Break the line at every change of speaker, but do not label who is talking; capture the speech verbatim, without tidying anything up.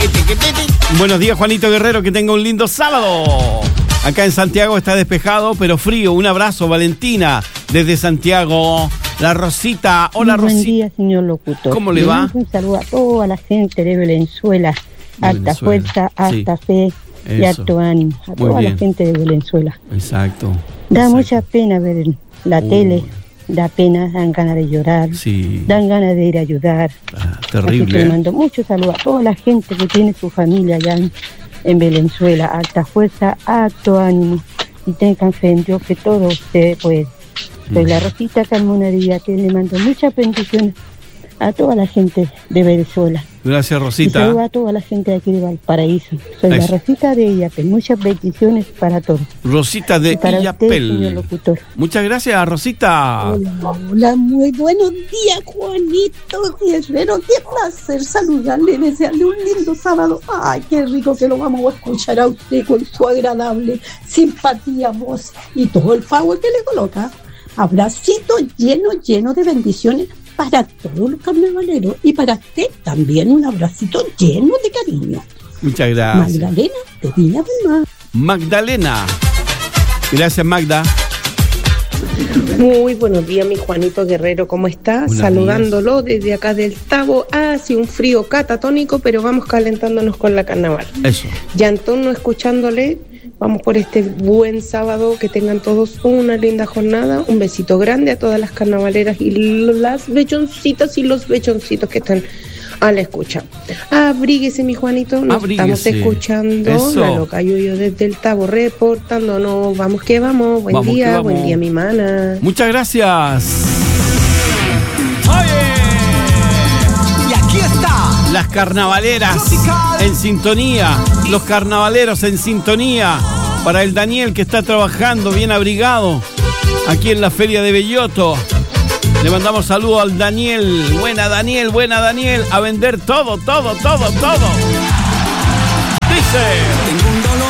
Buenos días, Juanito Guerrero, que tenga un lindo sábado. Acá en Santiago está despejado, pero frío. Un abrazo, Valentina, desde Santiago. La Rosita, hola Rosita.
Buen día, señor locutor.
¿Cómo le va?
Un saludo a toda la gente de Valenzuela. Harta fuerza, harta sí. fe y harto ánimo. A Muy toda bien. la gente de Valenzuela.
Exacto.
Da
exacto.
mucha pena ver la uh. tele. Da pena, dan ganas de llorar.
Sí.
Dan ganas de ir a ayudar.
Ah, terrible.
Así que le mando muchos saludos a toda la gente que tiene su familia allá en, en Valenzuela. Harta fuerza, harto ánimo. Y tengan fe en Dios que todo se puede. Soy la Rosita Carmona Díaz, que le mando muchas bendiciones a toda la gente de Venezuela.
Gracias, Rosita.
Y saludo a toda la gente de aquí de Valparaíso. Soy Eso. la Rosita de Illapel. Muchas bendiciones para todos.
Rosita de Illapel. Muchas gracias, Rosita.
Hola, hola, muy buenos días, Juanito Guerrero. Qué placer saludarle, desearle un lindo sábado. Ay, qué rico que lo vamos a escuchar a usted con su agradable simpatía, voz y todo el favor que le coloca. Abracito lleno, lleno de bendiciones para todos los carnavaleros y para usted también un abracito lleno de cariño.
Muchas gracias.
Magdalena de Viña del Mar.
Magdalena. Gracias, Magda.
Muy buenos días, mi Juanito Guerrero, ¿cómo está? Buenos Saludándolo días. Desde acá del Tabo. Hace un frío catatónico, pero vamos calentándonos con la carnaval.
Eso.
Ya entonces, escuchándole, vamos por este buen sábado, que tengan todos una linda jornada. Un besito grande a todas las carnavaleras y las bechoncitas y los bechoncitos que están a la escucha. Abríguese, mi Juanito, nos Abríguese. Estamos escuchando. Eso. La loca Yuyo desde el Tabo reportándonos. Vamos que vamos, buen vamos día, vamos. Buen día, mi mana.
Muchas gracias.
Y aquí está
las carnavaleras Musical. En sintonía, los carnavaleros en sintonía, para el Daniel que está trabajando bien abrigado aquí en la feria de Belloto. Le mandamos saludos al Daniel. Buena Daniel, buena Daniel, a vender todo, todo, todo, todo. Dice...